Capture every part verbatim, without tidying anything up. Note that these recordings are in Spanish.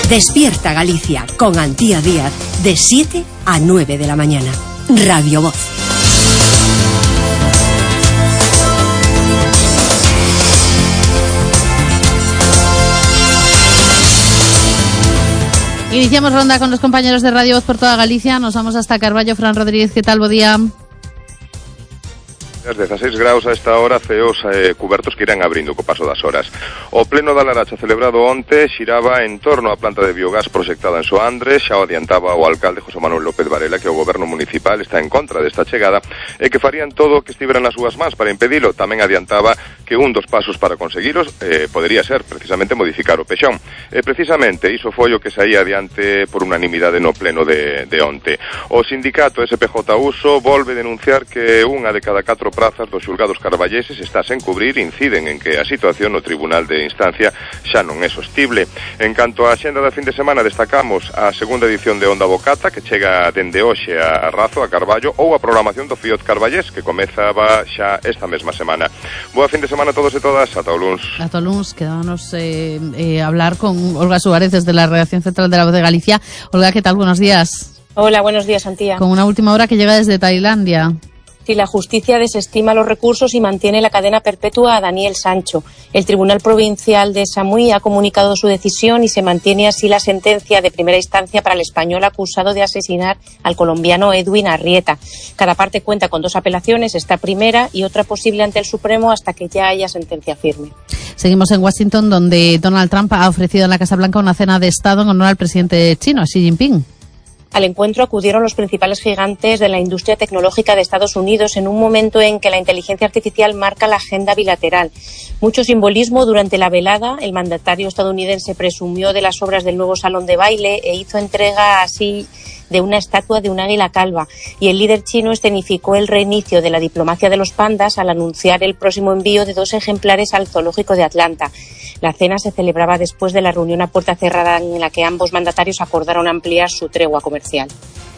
Despierta Galicia con Antía Díaz de siete a nueve de la mañana. Radio Voz. Iniciamos ronda con los compañeros de Radio Voz por toda Galicia. Nos vamos hasta Carballo. Fran Rodríguez, ¿qué tal? Bo día. dezaseis graus a esta hora, ceos eh, cubertos que irán abrindo co paso das horas. O pleno da Laracha celebrado onte xiraba en torno á planta de biogás proxectada en Soandres. Xa o adiantaba o alcalde José Manuel López Varela que o goberno municipal está en contra desta chegada e que farían todo o que estivera nas súas mans para impedilo. Tamén adiantaba que un dos pasos para conseguiros eh, podería ser precisamente modificar o pexón. E precisamente iso foi o que saía adiante por unanimidade no pleno de, de onte. O sindicato S P J Uso volve denunciar que unha de cada catro prazas dos xulgados carballeses está sen cubrir, inciden en que a situación no Tribunal de Instancia xa non é sostible. En canto á xenda da fin de semana, destacamos a segunda edición de Onda Bocata, que chega dende hoxe a Razo, a Carballo, ou a programación do Fiot Carballés, que comezaba xa esta mesma semana. Boa fin de semana a todos e todas, ata o luns. Ata o luns, quedámonos eh, eh, hablar con Olga Suárez desde la redacción central de La Voz de Galicia. Olga, ¿qué tal? Buenos días. Hola, buenos días, Antía. Con una última hora que llega desde Tailandia. Si la justicia desestima los recursos y mantiene la cadena perpetua a Daniel Sancho. El Tribunal Provincial de Samui ha comunicado su decisión y se mantiene así la sentencia de primera instancia para el español acusado de asesinar al colombiano Edwin Arrieta. Cada parte cuenta con dos apelaciones, esta primera y otra posible ante el Supremo hasta que ya haya sentencia firme. Seguimos en Washington, donde Donald Trump ha ofrecido en la Casa Blanca una cena de Estado en honor al presidente chino, Xi Jinping. Al encuentro acudieron los principales gigantes de la industria tecnológica de Estados Unidos en un momento en que la inteligencia artificial marca la agenda bilateral. Mucho simbolismo durante la velada. El mandatario estadounidense presumió de las obras del nuevo salón de baile e hizo entrega así de una estatua de un águila calva. Y el líder chino escenificó el reinicio de la diplomacia de los pandas al anunciar el próximo envío de dos ejemplares al zoológico de Atlanta. La cena se celebraba después de la reunión a puerta cerrada en la que ambos mandatarios acordaron ampliar su tregua comercial.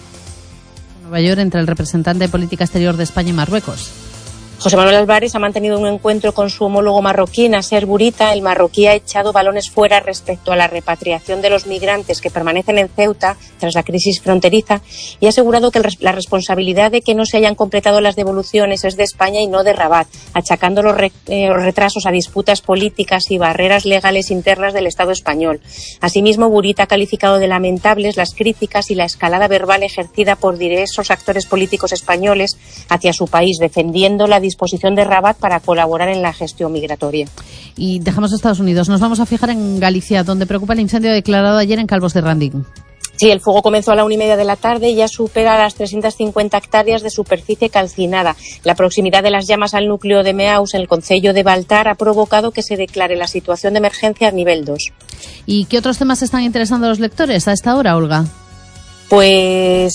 Nueva York, entre el representante de política exterior de España y Marruecos. José Manuel Álvarez ha mantenido un encuentro con su homólogo marroquí, Nasser Bourita. El marroquí ha echado balones fuera respecto a la repatriación de los migrantes que permanecen en Ceuta tras la crisis fronteriza y ha asegurado que la responsabilidad de que no se hayan completado las devoluciones es de España y no de Rabat, achacando los, re, eh, los retrasos a disputas políticas y barreras legales internas del Estado español. Asimismo, Bourita ha calificado de lamentables las críticas y la escalada verbal ejercida por diversos actores políticos españoles hacia su país, defendiendo la disposición de Rabat para colaborar en la gestión migratoria. Y dejamos Estados Unidos. Nos vamos a fijar en Galicia, donde preocupa el incendio declarado ayer en Calvos de Randín. Sí, el fuego comenzó a la una y media de la tarde y ya supera las trescientas cincuenta hectáreas de superficie calcinada. La proximidad de las llamas al núcleo de Meaus, en el concello de Baltar, ha provocado que se declare la situación de emergencia a nivel dos. ¿Y qué otros temas están interesando a los lectores a esta hora, Olga? Pues...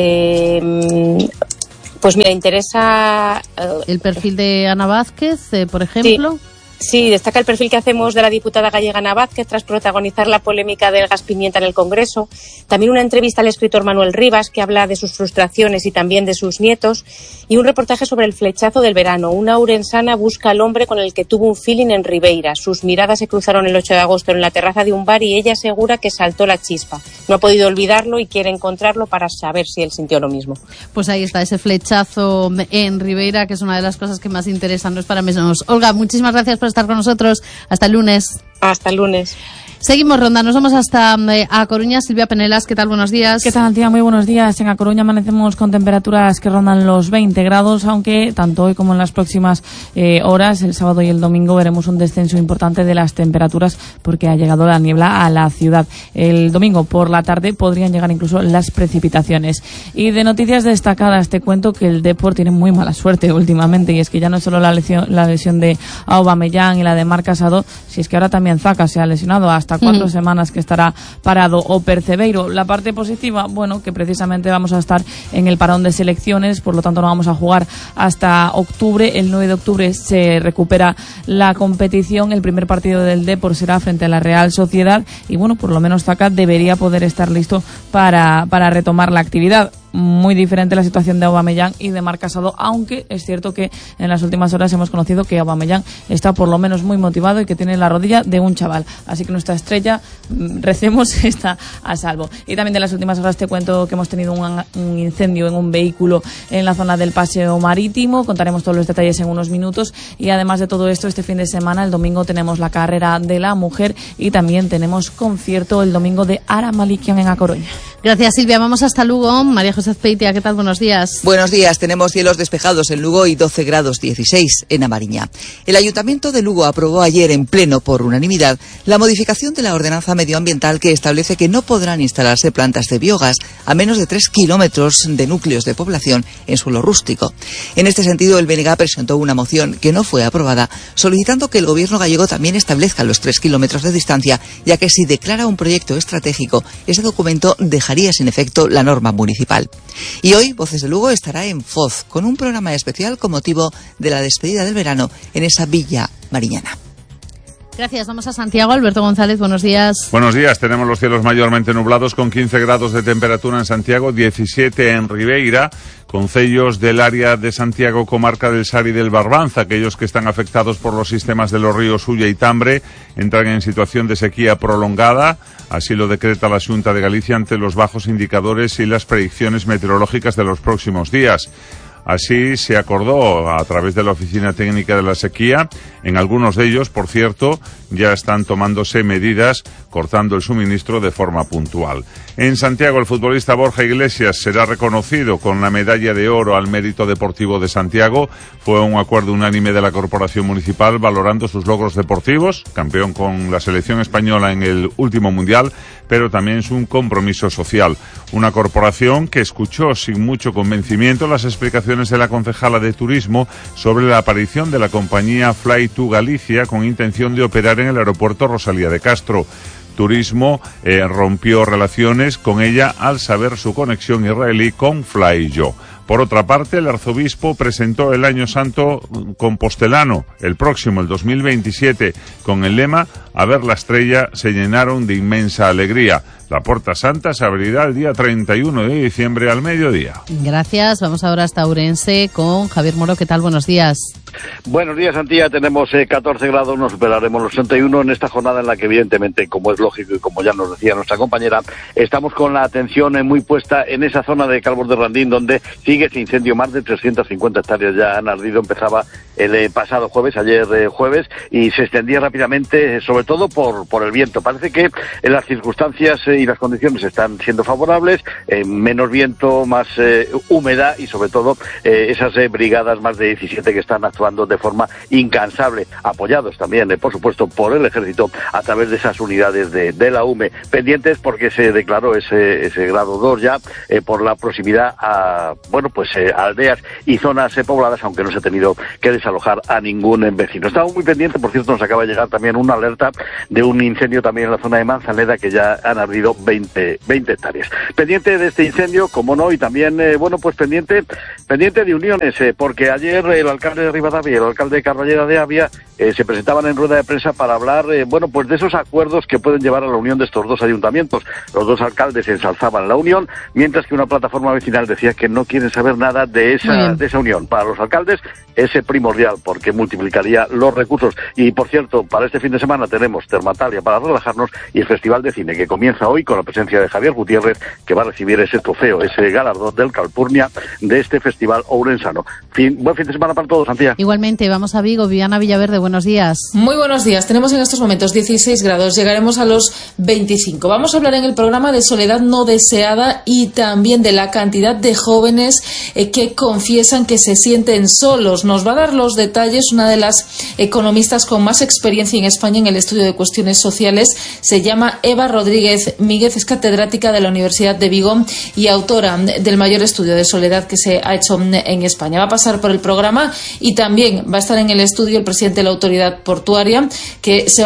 Eh, Pues mira, interesa... Uh, el perfil de Ana Vázquez, eh, por ejemplo. Sí. Sí, destaca el perfil que hacemos de la diputada gallega Ana Vázquez tras protagonizar la polémica del gas pimienta en el Congreso. También una entrevista al escritor Manuel Rivas, que habla de sus frustraciones y también de sus nietos. Y un reportaje sobre el flechazo del verano. Una ourensana busca al hombre con el que tuvo un feeling en Ribeira. Sus miradas se cruzaron el ocho de agosto en la terraza de un bar y ella asegura que saltó la chispa. No ha podido olvidarlo y quiere encontrarlo para saber si él sintió lo mismo. Pues ahí está, ese flechazo en Ribeira, que es una de las cosas que más interesan, no es para menos. Olga, muchísimas gracias por estar con nosotros. Hasta el lunes. Hasta el lunes. Seguimos ronda, nos vamos hasta eh, A Coruña. Silvia Penelas, ¿qué tal? Buenos días. ¿Qué tal, Antía? Muy buenos días. En A Coruña amanecemos con temperaturas que rondan los veinte grados, aunque tanto hoy como en las próximas eh, horas, el sábado y el domingo, veremos un descenso importante de las temperaturas porque ha llegado la niebla a la ciudad. El domingo por la tarde podrían llegar incluso las precipitaciones. Y de noticias destacadas te cuento que el Depor tiene muy mala suerte últimamente, y es que ya no es solo la lesión, la lesión de Aubameyang y la de Marc Casado, si es que ahora también Zaka se ha lesionado, hasta cuatro mm. semanas que estará parado, o Percebeiro. La parte positiva, bueno, que precisamente vamos a estar en el parón de selecciones, por lo tanto no vamos a jugar hasta octubre. El nueve de octubre se recupera la competición, el primer partido del Depor será frente a la Real Sociedad y bueno, por lo menos Zaka debería poder estar listo para, para retomar la actividad. muy diferente la situación de Aubameyang y de Marc Casado, aunque es cierto que en las últimas horas hemos conocido que Aubameyang está por lo menos muy motivado y que tiene la rodilla de un chaval. Así que nuestra estrella, recemos, está a salvo. Y también de las últimas horas te cuento que hemos tenido un, un incendio en un vehículo en la zona del Paseo Marítimo. Contaremos todos los detalles en unos minutos. Y además de todo esto, este fin de semana, el domingo, tenemos la carrera de la mujer y también tenemos concierto el domingo de Ara Malikian en A Coruña. Gracias, Silvia. Vamos hasta Lugo. María José Azpeitia, ¿qué tal? Buenos días. Buenos días. Tenemos cielos despejados en Lugo y doce grados dieciséis en A Mariña. El Ayuntamiento de Lugo aprobó ayer en pleno por unanimidad la modificación de la ordenanza medioambiental que establece que no podrán instalarse plantas de biogás a menos de tres kilómetros de núcleos de población en suelo rústico. En este sentido, el B N G presentó una moción que no fue aprobada, solicitando que el gobierno gallego también establezca los tres kilómetros de distancia, ya que si declara un proyecto estratégico, ese documento dejaría sin efecto la norma municipal. Y hoy, Voces de Lugo estará en Foz, con un programa especial con motivo de la despedida del verano en esa villa mariñana. Gracias. Vamos a Santiago. Alberto González, buenos días. Buenos días. Tenemos los cielos mayormente nublados con quince grados de temperatura en Santiago, diecisiete en Ribeira, concellos del área de Santiago, comarca del Sar y del Barbanza. Aquellos que están afectados por los sistemas de los ríos Ulla y Tambre entran en situación de sequía prolongada. Así lo decreta la Xunta de Galicia ante los bajos indicadores y las predicciones meteorológicas de los próximos días. Así se acordó a través de la Oficina Técnica de la Sequía. En algunos de ellos, por cierto, ya están tomándose medidas cortando el suministro de forma puntual. En Santiago, el futbolista Borja Iglesias será reconocido con la medalla de oro al mérito deportivo de Santiago. Fue un acuerdo unánime de la Corporación Municipal valorando sus logros deportivos, campeón con la selección española en el último mundial, pero también es un compromiso social. Una corporación que escuchó sin mucho convencimiento las explicaciones de la concejala de Turismo sobre la aparición de la compañía Fly to Galicia con intención de operar en el aeropuerto Rosalía de Castro. Turismo eh, rompió relaciones con ella al saber su conexión israelí con Flyjo. Por otra parte, el arzobispo presentó el Año Santo compostelano, el próximo, el dos mil veintisiete, con el lema «A ver la estrella, se llenaron de inmensa alegría». La Puerta Santa se abrirá el día treinta y uno de diciembre al mediodía. Gracias. Vamos ahora hasta Ourense con Javier Moro. ¿Qué tal? Buenos días. Buenos días, Antía. Tenemos eh, catorce grados, nos superaremos los treinta y uno en esta jornada en la que, evidentemente, como es lógico y como ya nos decía nuestra compañera, estamos con la atención eh, muy puesta en esa zona de Calvos de Randín, donde sigue ese incendio. Más de trescientas cincuenta hectáreas ya han ardido. Empezaba el eh, pasado jueves, ayer eh, jueves, y se extendía rápidamente, eh, sobre todo por, por el viento. Parece que eh, las circunstancias eh, y las condiciones están siendo favorables, eh, menos viento, más eh, humedad y, sobre todo, eh, esas eh, brigadas, más de diecisiete, que están actuando de forma incansable, apoyados también, eh, por supuesto, por el Ejército a través de esas unidades de, de la U M E, pendientes porque se declaró ese, ese grado dos ya eh, por la proximidad a, bueno, pues eh, aldeas y zonas eh, pobladas, aunque no se ha tenido que desalojar a ningún eh, vecino. Estamos muy pendientes, por cierto, nos acaba de llegar también una alerta de un incendio también en la zona de Manzaneda, que ya han ardido veinte hectáreas. Pendiente de este incendio, como no, y también, eh, bueno, pues pendiente pendiente de uniones, eh, porque ayer el alcalde de Rivadavia y el alcalde de Carrallera de Avia eh, se presentaban en rueda de prensa para hablar, eh, bueno, pues de esos acuerdos que pueden llevar a la unión de estos dos ayuntamientos. Los dos alcaldes ensalzaban la unión, mientras que una plataforma vecinal decía que no quieren saber nada de esa, de esa unión. Para los alcaldes es primordial, porque multiplicaría los recursos. Y, por cierto, para este fin de semana tenemos Termatalia para relajarnos y el Festival de Cine, que comienza hoy con la presencia de Javier Gutiérrez, que va a recibir ese trofeo, ese galardón del Calpurnia de este festival ourensano. Fin, buen fin de semana para todos, Antía. Igualmente, vamos a Vigo. Viviana Villaverde, buenos días. Muy buenos días. Tenemos en estos momentos dieciséis grados, llegaremos a los veinticinco. Vamos a hablar en el programa de soledad no deseada y también de la cantidad de jóvenes eh, que confiesan que se sienten solos. Nos va a dar los detalles una de las economistas con más experiencia en España en el estudio de cuestiones sociales. Se llama Eva Rodríguez Míguez, es catedrática de la Universidad de Vigo y autora del mayor estudio de soledad que se ha hecho en España. Va a pasar por el programa y también va a estar en el estudio el presidente de la autoridad portuaria, que se